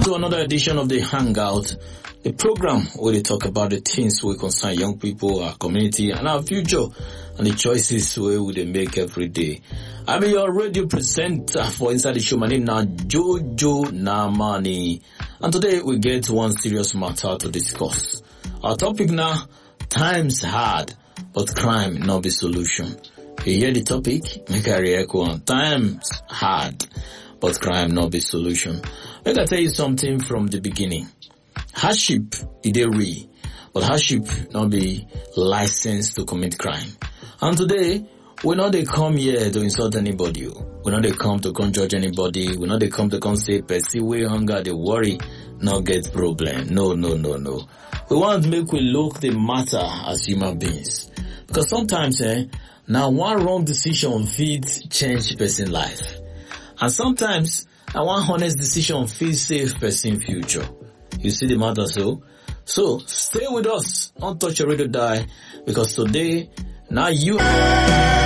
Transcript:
to another edition of the Hangout, the program where they talk about the things we concern young people, our community, and our future, and the choices we will make every day. I'm your radio presenter for Inside the Show. My name now Jojo Namani, and today we get one serious matter to discuss. Our topic now: times hard, but crime not be solution. You hear the topic? Make a re-echo on times hard, but crime not be solution. Let me tell you something from the beginning. Hardship is real, but hardship not be licensed to commit crime. And today, we not they come here to insult anybody. We not they come to come judge anybody. We not they come to come say, "Percy, we hunger, they worry, not get problem." No. We want to make we look the matter as human beings, because sometimes, now one wrong decision fit change person life, and sometimes now one honest decision fit save person future. You see the matter, so stay with us. Don't touch your radio dial, because today now you.